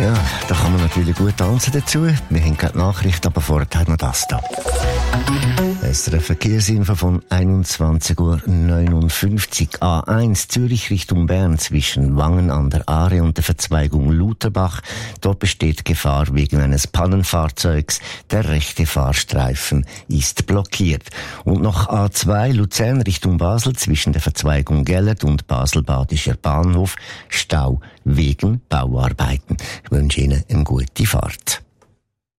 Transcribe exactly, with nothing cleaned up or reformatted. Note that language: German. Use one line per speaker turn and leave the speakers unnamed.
Ja, da kann man natürlich gut tanzen dazu. Wir haben gerade Nachrichten, aber vorher haben wir das da. Es ist eine Verkehrsinfo von einundzwanzig Uhr neunundfünfzig. A eins Zürich Richtung Bern zwischen Wangen an der Aare und der Verzweigung Lutherbach. Dort besteht Gefahr wegen eines Pannenfahrzeugs. Der rechte Fahrstreifen ist blockiert. Und noch A zwei Luzern Richtung Basel zwischen der Verzweigung Gellert und Basel-Badischer Bahnhof. Stau wegen Bauarbeiten. Ich wünsche Ihnen eine gute Fahrt.